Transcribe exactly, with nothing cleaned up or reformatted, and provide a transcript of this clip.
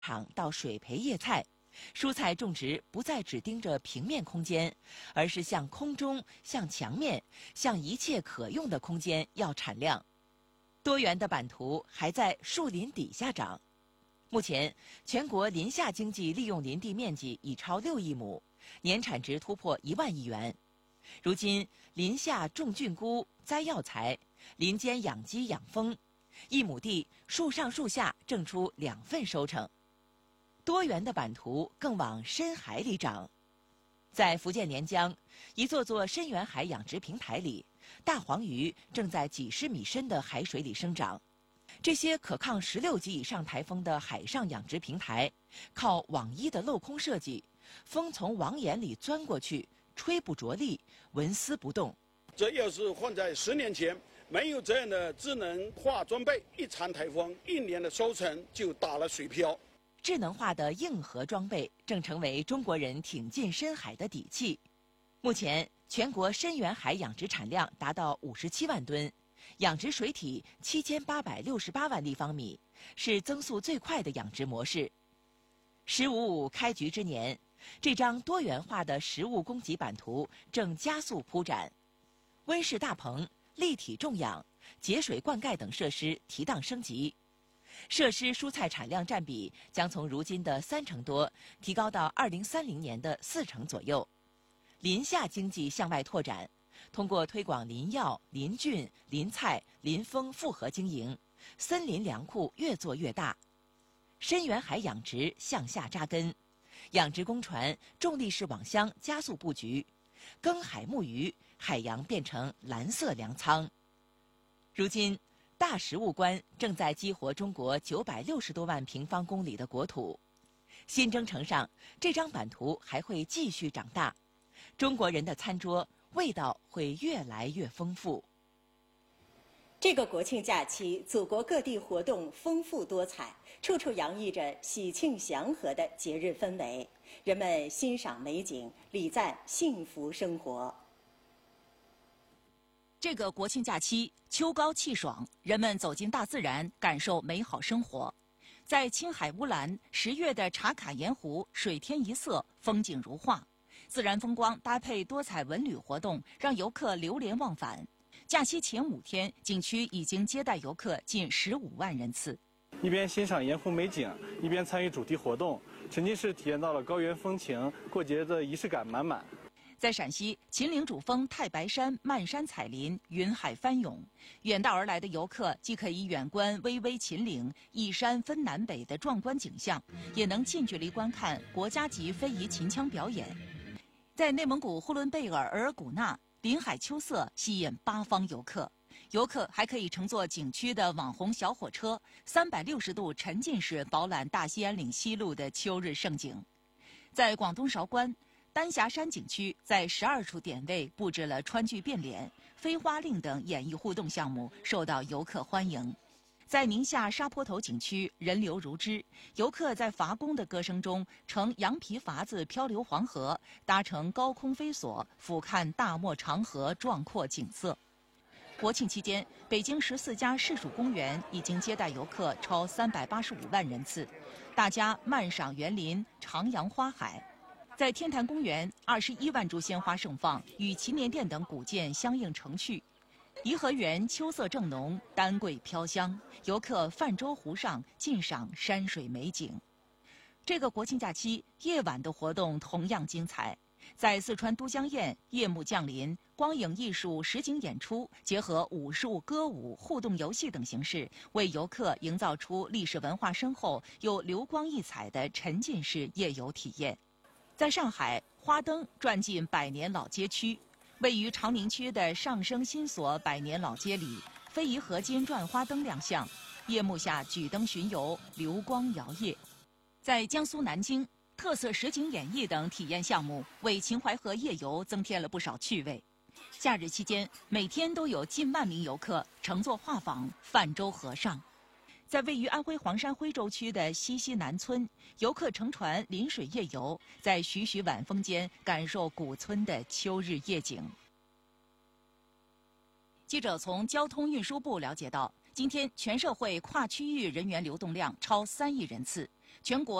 场到水培叶菜，蔬菜种植不再只盯着平面空间，而是向空中、向墙面、向一切可用的空间要产量。多元的版图还在树林底下长。目前，全国林下经济利用林地面积已超六亿亩，年产值突破一万亿元。如今，林下种菌菇、栽药材，林间养鸡养蜂，一亩地树上树下挣出两份收成。多元的版图更往深海里长。在福建连江，一座座深远海养殖平台里，大黄鱼正在几十米深的海水里生长。这些可抗十六级以上台风的海上养殖平台，靠网衣的镂空设计，风从网眼里钻过去，吹不着力，纹丝不动。 这要是换在十年前，没有这样的智能化装备，一场台风，一年的收成就打了水漂。 智能化的硬核装备正成为中国人挺进深海的底气。目前，全国深远海养殖产量达到五十七万吨，养殖水体七千八百六十八万立方米，是增速最快的养殖模式。“十五五”开局之年，这张多元化的食物供给版图正加速铺展。温室大棚、立体种养、节水灌溉等设施提档升级。设施蔬菜产量占比将从如今的三成多提高到二零三零年的四成左右。林下经济向外拓展，通过推广林药、林菌、林菜、林蜂复合经营，森林粮库越做越大。深远海养殖向下扎根，养殖工船、重力式网箱加速布局，耕海牧渔，海洋变成蓝色粮仓。如今，大食物观正在激活中国九百六十多万平方公里的国土，新征程上，这张版图还会继续长大，中国人的餐桌味道会越来越丰富。 这个国庆假期，祖国各地活动丰富多彩，处处洋溢着喜庆祥和的节日氛围，人们欣赏美景，礼赞幸福生活。 这个国庆假期，秋高气爽，人们走进大自然，感受美好生活。在青海乌兰，十月的茶卡盐湖水天一色，风景如画，自然风光搭配多彩文旅活动，让游客流连忘返。假期前五天，景区已经接待游客近十五万人次。 一边欣赏盐湖美景，一边参与主题活动，沉浸式体验到了高原风情，过节的仪式感满满。 在陕西秦岭主峰太白山漫山彩林，云海翻涌，远道而来的游客既可以远观巍巍秦岭一山分南北的壮观景象，也能近距离观看国家级非遗秦腔表演。在内蒙古呼伦贝尔额尔古纳，林海秋色吸引八方游客，游客还可以乘坐景区的网红小火车，三百六十度沉浸式饱览大兴安岭西路的秋日盛景。在广东韶关，丹霞山景区在十二处点位布置了川剧变脸、飞花令等演艺互动项目，受到游客欢迎。在宁夏沙坡头景区，人流如织，游客在伐工的歌声中乘羊皮筏子漂流黄河，搭乘高空飞索俯瞰大漠长河壮阔景色。国庆期间，北京十四家市属公园已经接待游客超三百八十五万人次，大家漫赏园林，徜徉花海。在天坛公园，二十一万株鲜花盛放，与祈年殿等古建相映成趣。颐和园秋色正浓，丹桂飘香，游客泛舟湖上尽赏山水美景。这个国庆假期，夜晚的活动同样精彩。在四川都江堰，夜幕降临，光影艺术实景演出结合武术、歌舞、互动游戏等形式，为游客营造出历史文化深厚又流光溢彩的沉浸式夜游体验。在上海，花灯转进百年老街区。位于长宁区的上升新所百年老街里，非遗合金转花灯亮相，夜幕下举灯巡游，流光摇曳。在江苏南京，特色实景演绎等体验项目为秦淮河夜游增添了不少趣味。假日期间，每天都有近万名游客乘坐画舫泛舟河上。在位于安徽黄山徽州区的西溪南村，游客乘船临水夜游，在徐徐晚风间感受古村的秋日夜景。记者从交通运输部了解到，今天全社会跨区域人员流动量超三亿人次， 全国